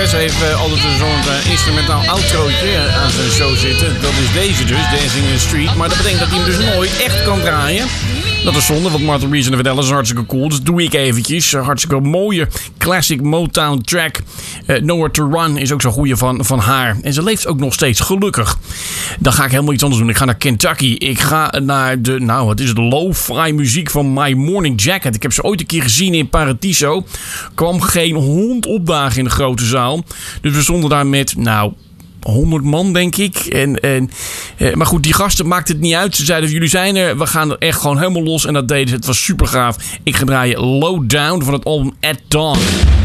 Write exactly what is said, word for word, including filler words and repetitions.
West heeft uh, altijd zo'n uh, instrumentaal outrootje aan zijn show zitten. Dat is deze dus, Dancing in the Street. Maar dat betekent dat hij hem dus nooit echt kan draaien. Dat is zonde, want Martha Reeves en de Vandellas is hartstikke cool. Dus dat doe ik eventjes. Uh, hartstikke mooie classic Motown track. Uh, Nowhere to Run is ook zo'n goeie van, van haar. En ze leeft ook nog steeds gelukkig. Dan ga ik helemaal iets anders doen. Ik ga naar Kentucky. Ik ga naar de, nou wat is het, lo-fi muziek van My Morning Jacket. Ik heb ze ooit een keer gezien in Paradiso. Kwam geen hond opdagen in de grote zaal. Dus we stonden daar met, nou... honderd man, denk ik. En, en, eh, maar goed, die gasten maakten het niet uit. Ze zeiden, jullie zijn er. We gaan er echt gewoon helemaal los. En dat deden ze. Het was super gaaf. Ik ga draaien Low Down van het album At Dawn.